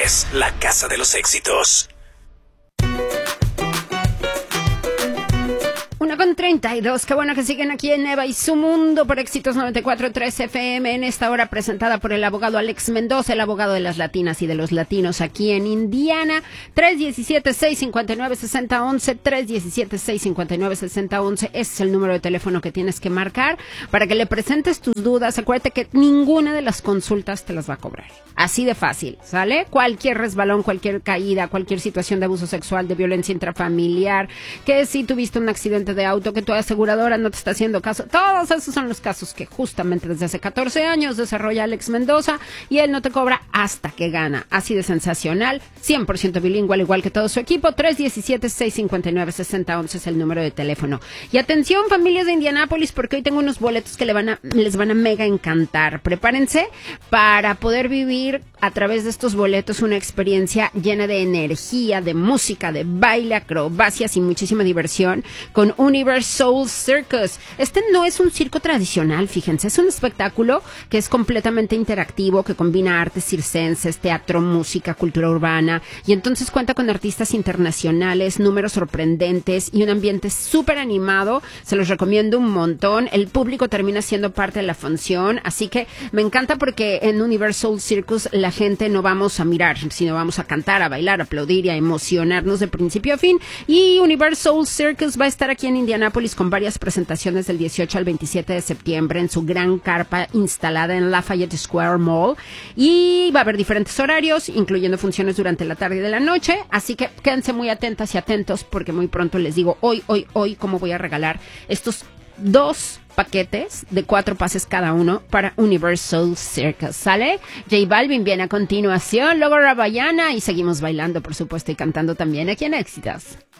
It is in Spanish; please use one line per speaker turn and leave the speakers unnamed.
es la casa de los éxitos.
1:32, qué bueno que siguen aquí en Eva y su Mundo por Éxitos 94.3 FM, en esta hora presentada por el abogado Alex Mendoza, el abogado de las latinas y de los latinos aquí en Indiana. 317-659-6011, 317-659-6011, ese es el número de teléfono que tienes que marcar para que le presentes tus dudas. Acuérdate que ninguna de las consultas te las va a cobrar, así de fácil, ¿sale? Cualquier resbalón, cualquier caída, cualquier situación de abuso sexual, de violencia intrafamiliar, que si tuviste un accidente de auto, que tu aseguradora no te está haciendo caso, todos esos son los casos que justamente desde hace 14 años desarrolla Alex Mendoza, y él no te cobra hasta que gana, así de sensacional, 100% bilingüe, al igual que todo su equipo. 317-659-6011 es el número de teléfono. Y atención, familias de Indianápolis, porque hoy tengo unos boletos que les van a mega encantar. Prepárense para poder vivir a través de estos boletos una experiencia llena de energía, de música, de baile, acrobacias y muchísima diversión con Universe Soul Circus. Este no es un circo tradicional, fíjense, es un espectáculo que es completamente interactivo, que combina artes circenses, teatro, música, cultura urbana, y entonces cuenta con artistas internacionales, números sorprendentes y un ambiente súper animado. Se los recomiendo un montón. El público termina siendo parte de la función, así que me encanta porque en Universe Soul Circus la gente no vamos a mirar, sino vamos a cantar, a bailar, a aplaudir y a emocionarnos de principio a fin. Y Universe Soul Circus va a estar aquí en Indianápolis con varias presentaciones del 18 al 27 de septiembre en su gran carpa instalada en Lafayette Square Mall, y va a haber diferentes horarios, incluyendo funciones durante la tarde y de la noche, así que quédense muy atentas y atentos porque muy pronto les digo hoy cómo voy a regalar estos 2 paquetes de 4 pases cada uno para Universal Circus, ¿sale? J Balvin viene a continuación, luego Rabayana, y seguimos bailando, por supuesto, y cantando también aquí en Éxitos.